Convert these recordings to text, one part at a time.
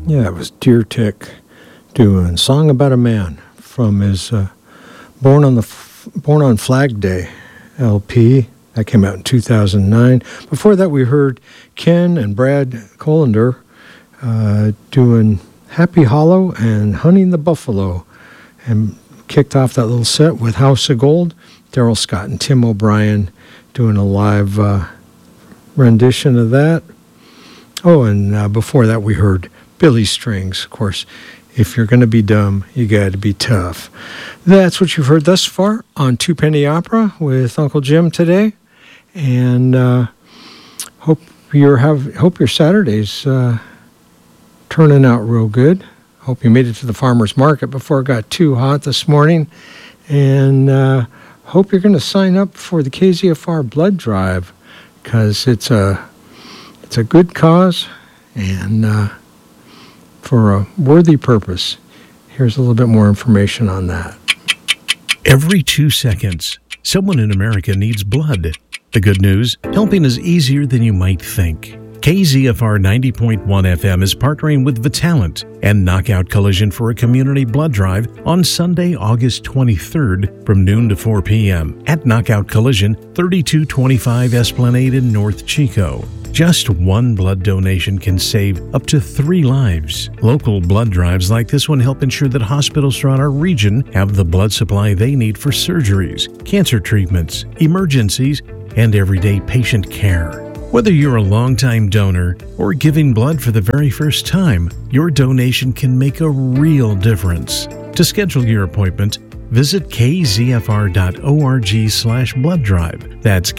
Yeah, it was Deer Tick doing Song About a Man from his Born on Flag Day LP. That came out in 2009. Before that, we heard Ken and Brad Colander doing Happy Hollow and Hunting the Buffalo, and kicked off that little set with House of Gold, Daryl Scott and Tim O'Brien doing a live rendition of that. Oh, and before that, we heard Billy Strings. Of course, if you're going to be dumb, you got to be tough. That's what you've heard thus far on Two Penny Opera with Uncle Jim today. And hope your Saturday's turning out real good. Hope you made it to the farmer's market before it got too hot this morning. And hope you're going to sign up for the KZFR blood drive, because it's a good cause and for a worthy purpose. Here's a little bit more information on that. Every 2 seconds, someone in America needs blood. The good news, helping is easier than you might think. KZFR 90.1 FM is partnering with Vitalant and Knockout Collision for a community blood drive on Sunday, August 23rd from noon to 4 p.m. at Knockout Collision, 3225 Esplanade in North Chico. Just one blood donation can save up to 3 lives. Local blood drives like this one help ensure that hospitals throughout our region have the blood supply they need for surgeries, cancer treatments, emergencies, and everyday patient care. Whether you're a longtime donor or giving blood for the very first time, your donation can make a real difference. To schedule your appointment, visit kzfr.org/blood drive. That's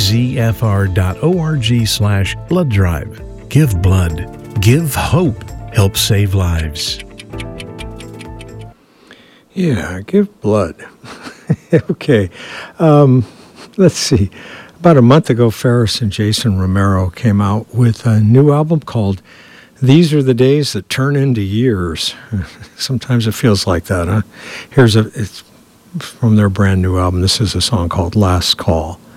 kzfr.org/blood drive. Give blood. Give hope. Help save lives. Yeah, give blood. Okay. Let's see. About a month ago, Ferris and Jason Romero came out with a new album called These Are the Days That Turn Into Years. Sometimes it feels like that, huh? It's from their brand new album. This is a song called Last Call.